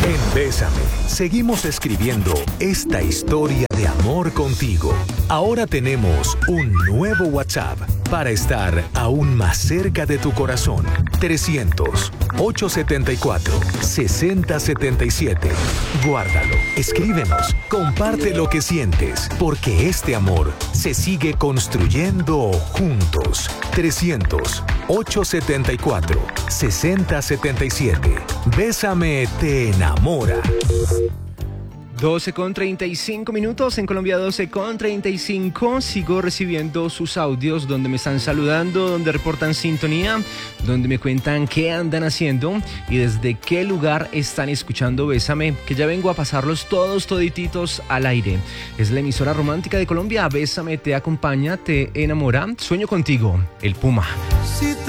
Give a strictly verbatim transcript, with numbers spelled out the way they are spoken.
En Bésame, seguimos escribiendo esta historia de amor contigo. Ahora tenemos un nuevo WhatsApp para estar aún más cerca de tu corazón. trescientos, ochocientos setenta y cuatro, sesenta setenta y siete. Guárdalo, escríbenos, comparte lo que sientes, porque este amor se sigue construyendo juntos. trescientos, ochocientos setenta y cuatro, sesenta setenta y siete. Bésame te enamora. doce con treinta y cinco minutos, en Colombia doce con treinta y cinco. Sigo recibiendo sus audios donde me están saludando, donde reportan sintonía, donde me cuentan qué andan haciendo y desde qué lugar están escuchando Bésame, que ya vengo a pasarlos todos todititos al aire. Es la emisora romántica de Colombia. Bésame te acompaña, te enamora. Sueño contigo, el Puma.